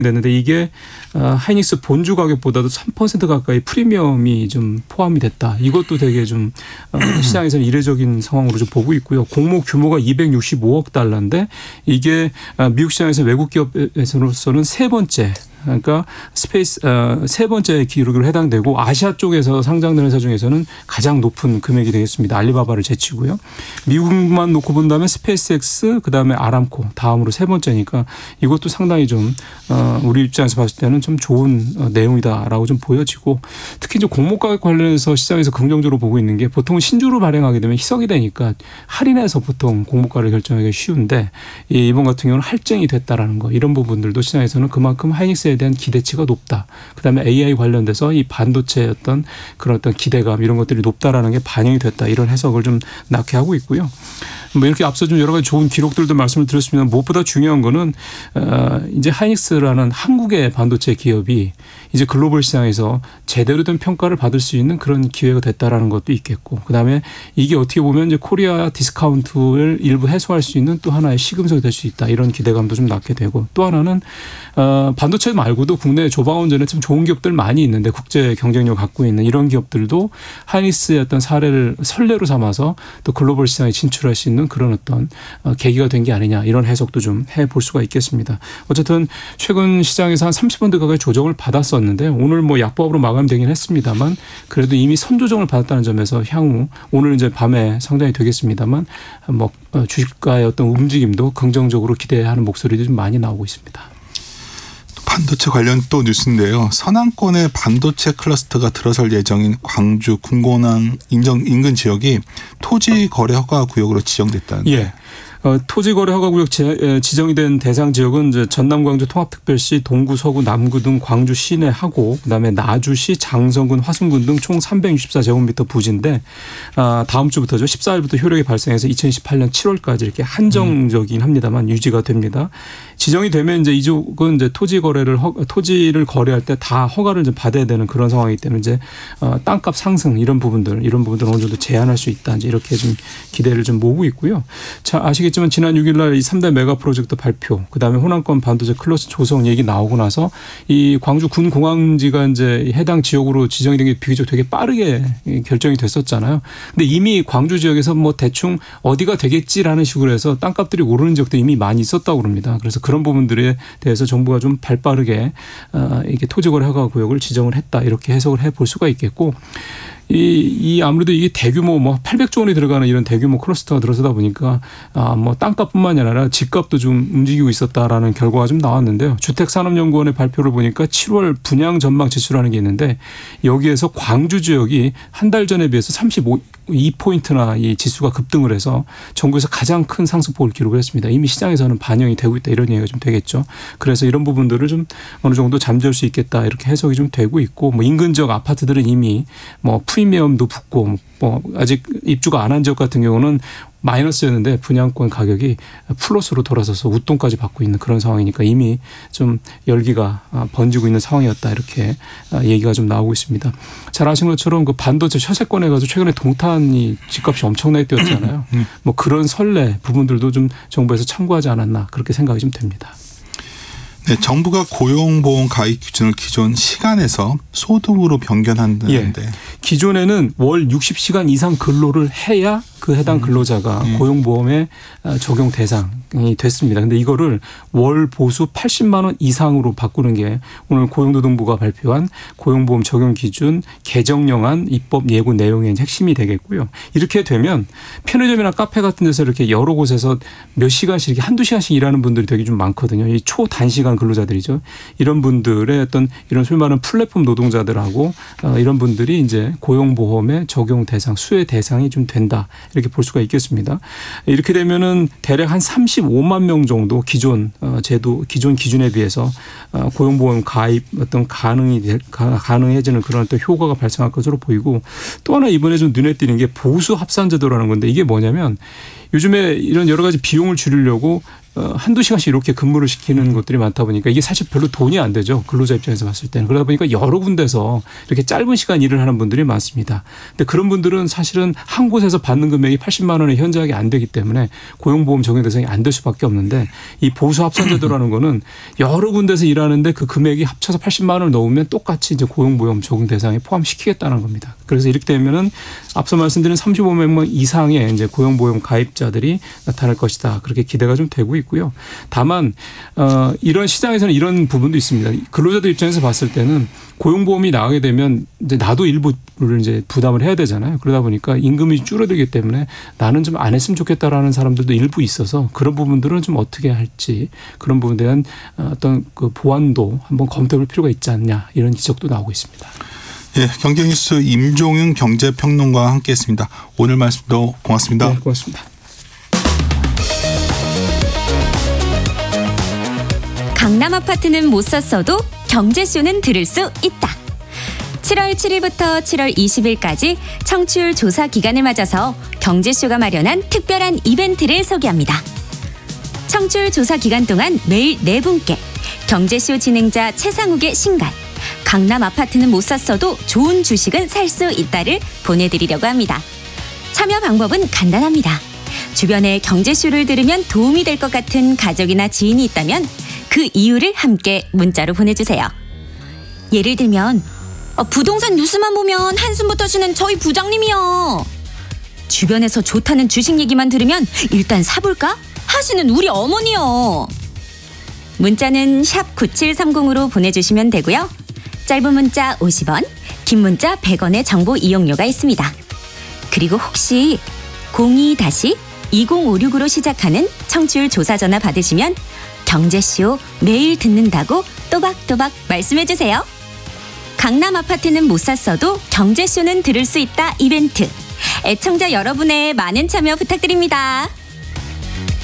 됐는데 이게 하이닉스 본주 가격보다도 3% 가까이 프리미엄이 좀 포함이 됐다. 이것도 되게 좀 시장에서는 이례적인 상황으로 좀 보고 있고요. 공모 규모가 265억 달러인데 이게 미국 시장에서 외국 기업에서로서는 세 번째. 그러니까 세 번째 기록으로 해당되고 아시아 쪽에서 상장된 회사 중에서는 가장 높은 금액이 되겠습니다. 알리바바를 제치고요. 미국만 놓고 본다면 스페이스X 그다음에 아람코 다음으로 세 번째니까 이것도 상당히 좀 우리 입장에서 봤을 때는 좀 좋은 내용이다라고 좀 보여지고 특히 이제 공모 가격 관련해서 시장에서 긍정적으로 보고 있는 게 보통 신주로 발행하게 되면 희석이 되니까 할인해서 보통 공모가를 결정하기 쉬운데 이번 같은 경우는 할증이 됐다라는 거 이런 부분들도 시장에서는 그만큼 하이닉스에 대한 기대치가 높다. 그다음에 AI 관련돼서 이 반도체의 어떤 그런 어떤 기대감 이런 것들이 높다라는 게 반영이 됐다. 이런 해석을 좀 낳게 하고 있고요. 뭐 이렇게 앞서 좀 여러 가지 좋은 기록들도 말씀을 드렸습니다. 무엇보다 중요한 거는 이제 하이닉스라는 한국의 반도체 기업이 이제 글로벌 시장에서 제대로 된 평가를 받을 수 있는 그런 기회가 됐다라는 것도 있겠고 그다음에 이게 어떻게 보면 이제 코리아 디스카운트를 일부 해소할 수 있는 또 하나의 시금석이 될 수 있다. 이런 기대감도 좀 낳게 되고 또 하나는 반도체 말고도 국내 조방원전에 참 좋은 기업들 많이 있는데 국제 경쟁력 갖고 있는 이런 기업들도 하이닉스의 어떤 사례를 선례로 삼아서 또 글로벌 시장에 진출할 수 있는 그런 어떤 계기가 된 게 아니냐 이런 해석도 좀 해볼 수가 있겠습니다. 어쨌든 최근 시장에서 한 30% 가까이 조정을 받았었는데 오늘 뭐 약보합으로 마감되긴 했습니다만 그래도 이미 선조정을 받았다는 점에서 향후 오늘 이제 밤에 상장이 되겠습니다만 뭐 주식가의 어떤 움직임도 긍정적으로 기대하는 목소리도 좀 많이 나오고 있습니다. 반도체 관련 또 뉴스인데요. 서남권의 반도체 클러스터가 들어설 예정인 광주 군공항 인근 지역이 토지 거래 허가 구역으로 지정됐다는데. 예. 토지 거래 허가 구역 지정이 된 대상 지역은 이제 전남 광주 통합특별시 동구 서구 남구 등 광주 시내하고 그다음에 나주시 장성군 화순군 등 총 364제곱미터 부지인데 다음 주부터죠. 14일부터 효력이 발생해서 2018년 7월까지 이렇게 한정적이긴 합니다만 유지가 됩니다. 지정이 되면 이제 이쪽은 이제 토지를 거래할 때 다 허가를 좀 받아야 되는 그런 상황이기 때문에 이제 땅값 상승 이런 부분들 어느 정도 제한할 수 있다. 이제 이렇게 좀 기대를 좀 모으고 있고요. 자, 아시겠지만 지난 6일 날 이 3대 메가 프로젝트 발표, 그다음에 호남권 반도체 클러스터 조성 얘기 나오고 나서 이 광주 군 공항지가 이제 해당 지역으로 지정이 된 게 비교적 되게 빠르게 결정이 됐었잖아요. 근데 이미 광주 지역에서 뭐 대충 어디가 되겠지라는 식으로 해서 땅값들이 오르는 지역도 이미 많이 있었다고 그럽니다. 그래서 그런 부분들에 대해서 정부가 좀 발빠르게 이게 토지거래 허가 구역을 지정을 했다 이렇게 해석을 해볼 수가 있겠고. 이 아무래도 이게 대규모 뭐 800조 원이 들어가는 이런 대규모 클러스터가 들어서다 보니까 뭐 땅값뿐만이 아니라 집값도 좀 움직이고 있었다라는 결과가 좀 나왔는데요. 주택산업연구원의 발표를 보니까 7월 분양 전망 지수라는 게 있는데 여기에서 광주 지역이 한 달 전에 비해서 32포인트나 이 지수가 급등을 해서 전국에서 가장 큰 상승폭을 기록을 했습니다. 이미 시장에서는 반영이 되고 있다 이런 얘기가 좀 되겠죠. 그래서 이런 부분들을 좀 어느 정도 잠재울 수 있겠다 이렇게 해석이 좀 되고 있고 뭐 인근 지역 아파트들은 이미 뭐 프리미엄도 붙고 뭐 아직 입주가 안 한 지역 같은 경우는 마이너스였는데 분양권 가격이 플러스로 돌아서서 웃돈까지 받고 있는 그런 상황이니까 이미 좀 열기가 번지고 있는 상황이었다 이렇게 얘기가 좀 나오고 있습니다. 잘 아시는 것처럼 그 반도체 셔세권 해가지고 최근에 동탄이 집값이 엄청나게 뛰었잖아요. 뭐 그런 선례 부분들도 좀 정부에서 참고하지 않았나 그렇게 생각이 좀 됩니다. 네, 정부가 고용보험 가입 기준을 기존 시간에서 소득으로 변경한다는데. 예. 기존에는 월 60시간 이상 근로를 해야 그 해당 근로자가 고용보험에 적용 대상이 됐습니다. 그런데 이거를 월 보수 80만 원 이상으로 바꾸는 게 오늘 고용노동부가 발표한 고용보험 적용 기준 개정령안 입법 예고 내용의 핵심이 되겠고요. 이렇게 되면 편의점이나 카페 같은 데서 이렇게 여러 곳에서 몇 시간씩 이렇게 한두 시간씩 일하는 분들이 되게 좀 많거든요. 이 초단시간 근로자들이죠. 이런 분들의 어떤 이런 소위 말하는 플랫폼 노동자들하고 이런 분들이 이제 고용보험의 적용 대상, 수혜 대상이 좀 된다. 이렇게 볼 수가 있겠습니다. 이렇게 되면은 대략 한 35만 명 정도 기존 제도, 기존 기준에 비해서 고용보험 가입 어떤 가능해지는 그런 또 효과가 발생할 것으로 보이고 또 하나 이번에 좀 눈에 띄는 게 보수 합산제도라는 건데 이게 뭐냐면 요즘에 이런 여러 가지 비용을 줄이려고 한두 시간씩 이렇게 근무를 시키는 것들이 많다 보니까 이게 사실 별로 돈이 안 되죠. 근로자 입장에서 봤을 때는. 그러다 보니까 여러 군데서 이렇게 짧은 시간 일을 하는 분들이 많습니다. 근데 그런 분들은 사실은 한 곳에서 받는 금액이 80만 원에 현저하게 안 되기 때문에 고용보험 적용 대상이 안 될 수밖에 없는데 이 보수 합산제도라는 거는 여러 군데서 일하는데 그 금액이 합쳐서 80만 원을 넣으면 똑같이 이제 고용보험 적용 대상에 포함시키겠다는 겁니다. 그래서 이렇게 되면은 앞서 말씀드린 35명 이상의 이제 고용보험 가입자들이 나타날 것이다. 그렇게 기대가 좀 되고 있고요. 다만 이런 시장에서는 이런 부분도 있습니다. 근로자들 입장에서 봤을 때는 고용보험이 나가게 되면 이제 나도 일부를 이제 부담을 해야 되잖아요. 그러다 보니까 임금이 줄어들기 때문에 나는 좀 안 했으면 좋겠다라는 사람들도 일부 있어서 그런 부분들은 좀 어떻게 할지 그런 부분에 대한 어떤 그 보완도 한번 검토해볼 필요가 있지 않냐 이런 지적도 나오고 있습니다. 예, 경제뉴스 임종윤 경제평론가와 함께했습니다. 오늘 말씀도 고맙습니다. 네, 고맙습니다. 강남 아파트는 못 샀어도 경제쇼는 들을 수 있다. 7월 7일부터 7월 20일까지 청취율 조사 기간을 맞아서 경제쇼가 마련한 특별한 이벤트를 소개합니다. 청취율 조사 기간 동안 매일 4분께 경제쇼 진행자 최상욱의 신간, 강남 아파트는 못 샀어도 좋은 주식은 살 수 있다를 보내드리려고 합니다. 참여 방법은 간단합니다. 주변에 경제쇼를 들으면 도움이 될 것 같은 가족이나 지인이 있다면 그 이유를 함께 문자로 보내주세요. 예를 들면 부동산 뉴스만 보면 한숨부터 쉬는 저희 부장님이요. 주변에서 좋다는 주식 얘기만 들으면 일단 사볼까? 하시는 우리 어머니요. 문자는 샵 9730으로 보내주시면 되고요. 짧은 문자 50원, 긴 문자 100원의 정보 이용료가 있습니다. 그리고 혹시 02-2056으로 시작하는 청취율 조사 전화 받으시면 경제쇼 매일 듣는다고 또박또박 말씀해주세요. 강남 아파트는 못 샀어도 경제쇼는 들을 수 있다 이벤트. 애청자 여러분의 많은 참여 부탁드립니다.